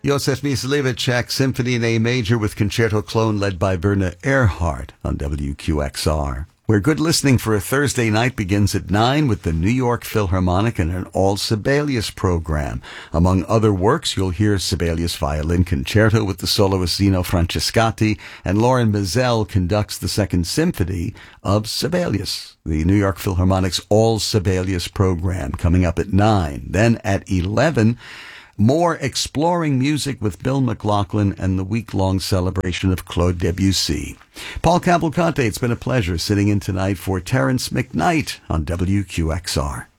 Josef Mislevicek Symphony in A Major with Concerto Clone led by Werner Erhard on WQXR, where good listening for a Thursday night begins at 9 with the New York Philharmonic and an all-Sibelius program. Among other works, you'll hear Sibelius Violin Concerto with the soloist Zino Francescatti, and Lauren Mazel conducts the Second Symphony of Sibelius. The New York Philharmonic's all-Sibelius program coming up at 9. Then at 11... more exploring music with Bill McLaughlin and the week-long celebration of Claude Debussy. Paul Cavalcante, it's been a pleasure sitting in tonight for Terrence McKnight on WQXR.